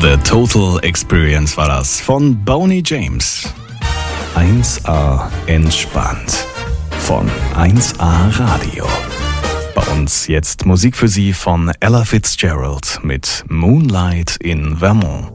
The Total Experience war das von Boney James. 1A entspannt von 1A Radio. Bei uns jetzt Musik für Sie von Ella Fitzgerald mit Moonlight in Vermont.